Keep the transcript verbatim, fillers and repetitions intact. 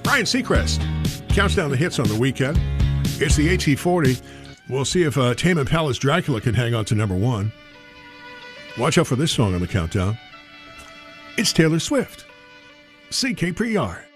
Ryan Seacrest counts down the hits on the weekend. It's the A T forty. We'll see if uh, Tame Impala's Dracula can hang on to number one. Watch out for this song on the countdown. It's Taylor Swift. C K P R.